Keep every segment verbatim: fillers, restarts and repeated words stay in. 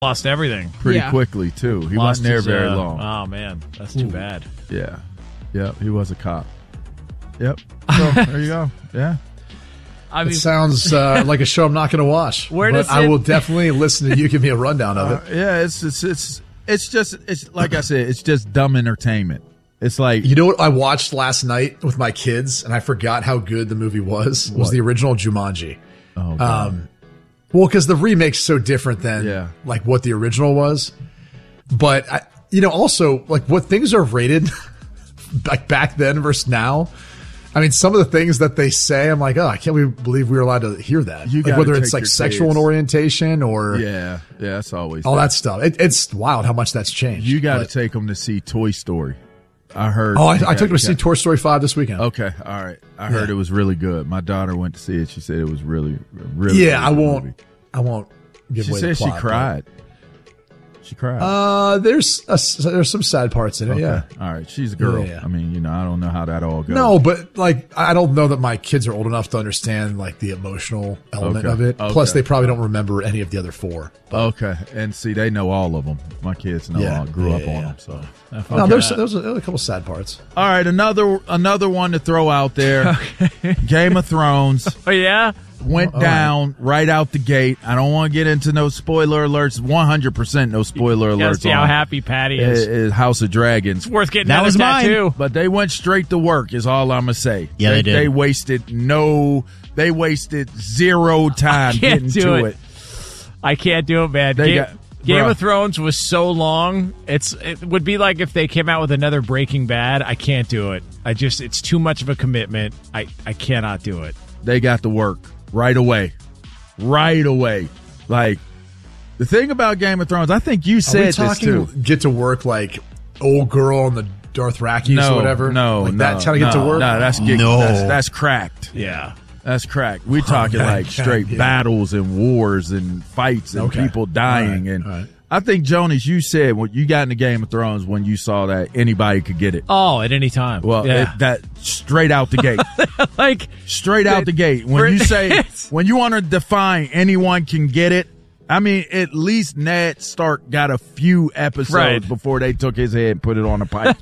lost everything pretty yeah. quickly too. He lost wasn't there his, very uh, long. Oh man, that's too Ooh. bad. Yeah, yep. He was a cop. Yep. So there you go. Yeah. I mean, it sounds uh, like a show I'm not going to watch. Where does but I it... will definitely listen to you give me a rundown of it. Uh, yeah, it's, it's it's it's just it's like I said, it's just dumb entertainment. It's like, you know what I watched last night with my kids, and I forgot how good the movie was. What? Was the original Jumanji. Oh, God. Um, well, because the remake's so different than yeah. like what the original was. But I, you know, also like what things are rated like back then versus now. I mean, some of the things that they say, I'm like, oh, I can't believe we were allowed to hear that. You like whether it's like sexual kids. in orientation or yeah, yeah, that's always all that, that stuff. It, it's wild how much that's changed. You got to take them to see Toy Story. I heard. Oh, I, I took them to see Toy Story five this weekend. Okay, all right. I heard yeah. it was really good. My daughter went to see it. She said it was really, really. Yeah, really I won't. Movie. I won't give she away said the plot. She cried. But... She cried. Uh, there's a, there's some sad parts in it. Okay. Yeah. All right. She's a girl. Yeah, yeah. I mean, you know, I don't know how that all goes. No, but like, I don't know that my kids are old enough to understand like the emotional element okay. of it. Okay. Plus, they probably don't remember any of the other four. But. Okay. And see, they know all of them. My kids know yeah. all. Grew yeah, up yeah, on yeah. them. So. Okay. No, there's, there's, a, there's a couple sad parts. All right. Another another one to throw out there. Okay. Game of Thrones. Oh yeah. Went down right. right out the gate. I don't want to get into no spoiler alerts. one hundred percent no spoiler alerts. See how happy Patty is. is House of Dragons. It's worth getting that was mine. Tattoo. But they went straight to work is all I'm going to say. Yeah, they, they did. They wasted no, they wasted zero time getting to it. it. I can't do it, man. They Game, got, Game bruh. of Thrones was so long. It's It would be like if they came out with another Breaking Bad. I can't do it. I just, it's too much of a commitment. I, I cannot do it. They got to work right away. Right away. Like, the thing about Game of Thrones, I think you said this too. Get to work like old girl on the Dothraki no, or whatever. No, like no, that trying to no, get to work. No, that's get, no. that's, that's cracked. Yeah, that's cracked. We're talking okay, like straight yeah. battles and wars and fights and okay. people dying. Right, and right. I think, Jonas, you said what you got in the Game of Thrones when you saw that anybody could get it. Oh, at any time. Well, yeah. it, that straight out the gate. like straight out the gate. When you say when you want to define anyone can get it, I mean, at least Ned Stark got a few episodes right. before they took his head and put it on a pipe.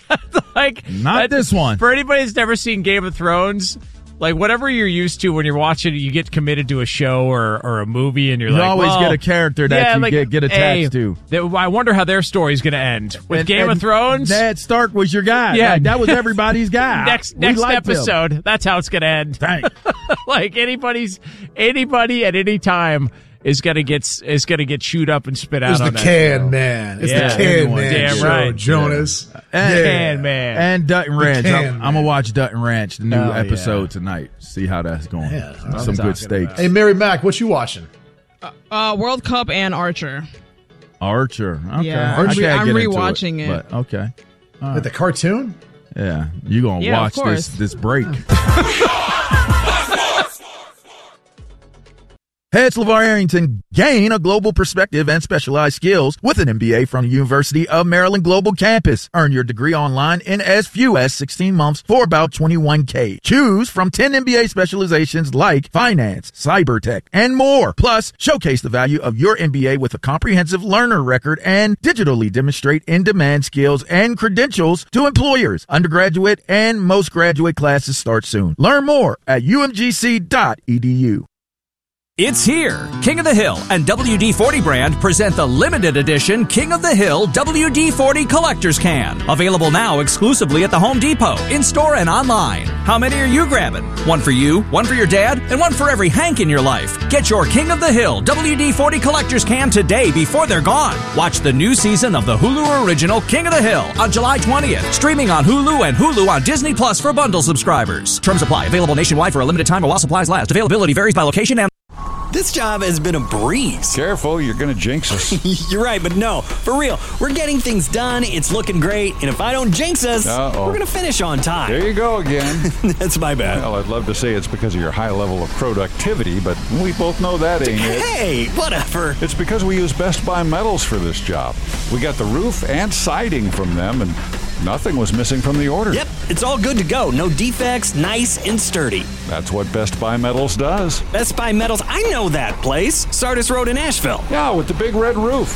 like not this one. For anybody who's never seen Game of Thrones, like whatever you're used to when you're watching it, you get committed to a show or, or a movie, and you're you like, always well, get a character that yeah, you like, get, get attached hey, to. They, I wonder how their story's going to end with and, Game and of Thrones. Ned Stark was your guy. Yeah, like, that was everybody's guy. next We next liked episode, him. that's how it's going to end. Dang. like anybody's anybody at any time is gonna get is gonna get chewed up and spit out. It's on the that can show. man. It's yeah. the can Anyone. man. Damn show, right, Jonas. Yeah. And, yeah. Can man and Dutton Ranch. can I'm, I'm gonna watch Dutton Ranch, the new oh, episode yeah. tonight. See how that's going. Yeah, that's Some what I'm good steaks. about. Hey, Mary Mac, what you watching? Uh, World Cup and Archer. Archer. Okay. Yeah, I I'm, can't re- I'm get into rewatching it. But okay. All Like right. the cartoon? Yeah, you gonna Yeah, of watch this course. this break. Head LeVar Arrington, gain a global perspective and specialized skills with an M B A from the University of Maryland Global Campus. Earn your degree online in as few as sixteen months for about twenty-one K. Choose from ten M B A specializations like finance, cyber tech, and more. Plus, showcase the value of your M B A with a comprehensive learner record and digitally demonstrate in-demand skills and credentials to employers. Undergraduate and most graduate classes start soon. Learn more at U M G C dot E D U. It's here. King of the Hill and W D forty brand present the limited edition King of the Hill W D forty Collector's Can. Available now exclusively at the Home Depot, in-store and online. How many are you grabbing? One for you, one for your dad, and one for every Hank in your life. Get your King of the Hill W D forty Collector's Can today before they're gone. Watch the new season of the Hulu original King of the Hill on July twentieth. Streaming on Hulu and Hulu on Disney Plus for bundle subscribers. Terms apply. Available nationwide for a limited time or while supplies last. Availability varies by location and This job has been a breeze. Careful, you're going to jinx us. You're right, but no, for real. We're getting things done, it's looking great, and if I don't jinx us, Uh-oh. we're going to finish on time. There you go again. That's my bad. Well, I'd love to say it's because of your high level of productivity, but we both know that ain't it. Hey, whatever. It's because we use Best Buy Metals for this job. We got the roof and siding from them, and nothing was missing from the order. Yep, it's all good to go. No defects, nice and sturdy. That's what Best Buy Metals does. Best Buy Metals, I know that place. Sardis Road in Asheville. Yeah, with the big red roof.